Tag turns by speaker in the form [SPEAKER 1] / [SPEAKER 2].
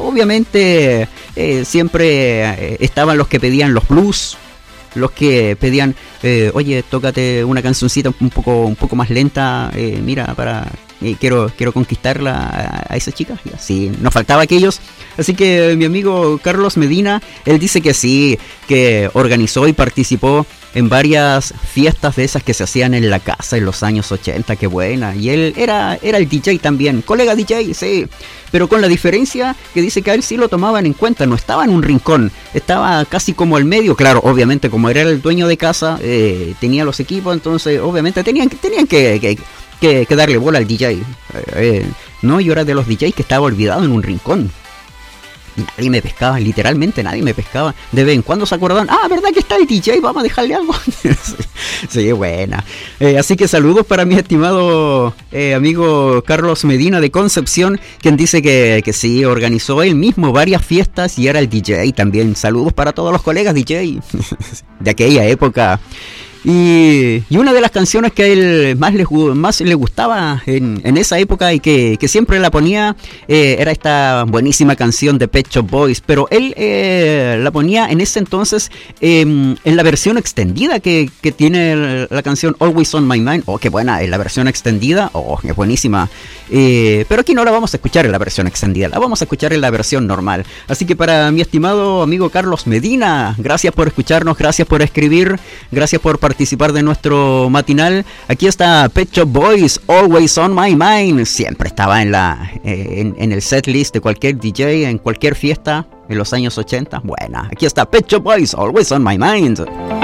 [SPEAKER 1] obviamente siempre estaban los que pedían los blues, los que pedían, oye, tócate una cancioncita un poco más lenta, mira, quiero conquistarla a esa chica. Y así, nos faltaba aquellos. Así que mi amigo Carlos Medina, él dice que sí, que organizó y participó en varias fiestas de esas que se hacían en la casa en los años 80, qué buena. Y él era el DJ también, colega DJ, sí. Pero con la diferencia que dice que a él sí lo tomaban en cuenta, no estaba en un rincón, estaba casi como al medio. Claro, obviamente como era el dueño de casa, tenía los equipos, entonces obviamente tenían que darle bola al DJ. No, yo era de los DJs que estaba olvidado en un rincón. Y nadie me pescaba, literalmente nadie me pescaba. De vez en cuando se acordaban, ¿verdad que está el DJ? Vamos a dejarle algo. Sí, buena. Así que saludos para mi estimado amigo Carlos Medina de Concepción, quien dice que sí, organizó él mismo varias fiestas y era el DJ también. Saludos para todos los colegas DJ de aquella época. Y una de las canciones que a él más le gustaba en esa época y que siempre la ponía era esta buenísima canción de Pet Shop Boys, pero él la ponía en ese entonces en la versión extendida que tiene la canción Always on My Mind. Oh, qué buena, en la versión extendida, oh, es buenísima. Pero aquí no la vamos a escuchar en la versión extendida, la vamos a escuchar en la versión normal. Así que para mi estimado amigo Carlos Medina, gracias por escucharnos, gracias por escribir, gracias por participar de nuestro matinal. Aquí está Pet Shop Boys, Always on My Mind. Siempre estaba en el setlist de cualquier DJ, en cualquier fiesta en los años 80. Buena, aquí está Pet Shop Boys, Always on My Mind.